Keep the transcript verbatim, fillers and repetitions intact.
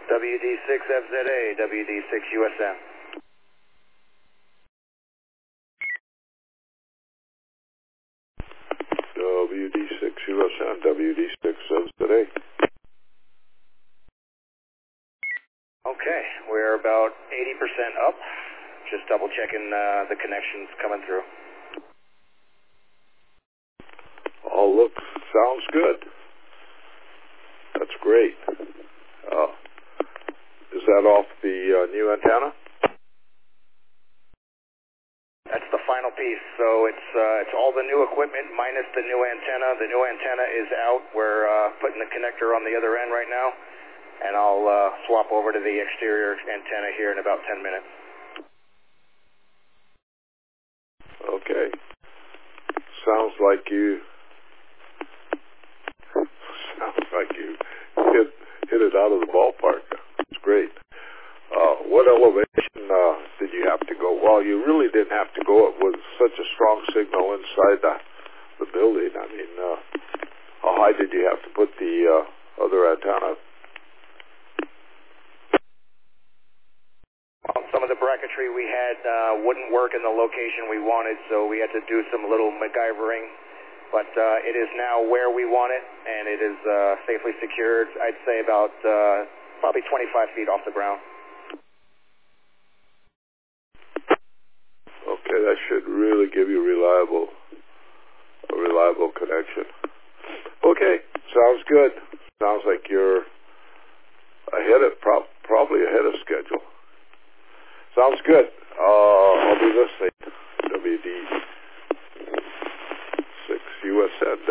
W D six F Z A, W D six U S M. W D six U S M, W D six F Z A. Okay, we're about eighty percent up. Just double checking uh, the connections coming through. All looks, sounds good. That's great. Uh, is that off the uh, new antenna? That's the final piece. So it's uh, it's all the new equipment minus the new antenna. The new antenna is out. We're uh, putting the connector on the other end right now, and I'll uh, swap over to the exterior antenna here in about ten minutes. Okay. Sounds like you. Sounds like you hit hit it out of the ballpark. It's great. Uh, what elevation uh, did you have to go? Well, you really didn't have to go. It was such a strong signal inside the, the building. I mean, uh, how high did you have to put the uh, other antenna? Well, some of the bracketry we had uh, wouldn't work in the location we wanted, so we had to do some little MacGyvering. But uh, it is now where we want it, and it is uh, safely secured. I'd say about uh, probably twenty-five feet off the ground. Okay, that should really give you reliable, a reliable connection. Okay, sounds good. Sounds like you're ahead of, pro probably ahead of schedule. Sounds good.